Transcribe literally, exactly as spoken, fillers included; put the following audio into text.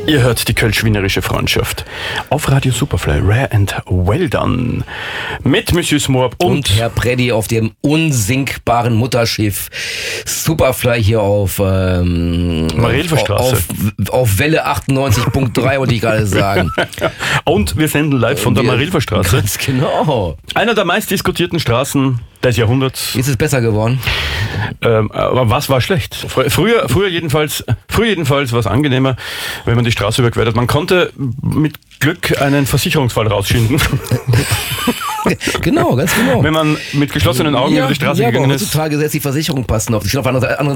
Ihr hört die Kölsch-Wienerische Freundschaft auf Radio Superfly, Rare and Well Done. Mit Monsieur Smorp und, und Herr Preddy auf dem unsinkbaren Mutterschiff Superfly hier auf ähm, Marilferstraße. Auf, auf Welle achtundneunzig Komma drei wollte ich gerade sagen. Und wir senden live von der Marilferstraße. Ganz genau. Einer der meistdiskutierten Straßen des Jahrhunderts. Ist es besser geworden? Ähm, aber was war schlecht? Früher, früher jedenfalls, früher jedenfalls war es angenehmer, wenn man die Straße überquert hat. Man konnte mit Glück einen Versicherungsfall rausschinden. Genau, ganz genau. Wenn man mit geschlossenen Augen ja, über die Straße ja, gegangen aber ist. heutzutage setzt die Versicherung passen auf. Ich auf der anderen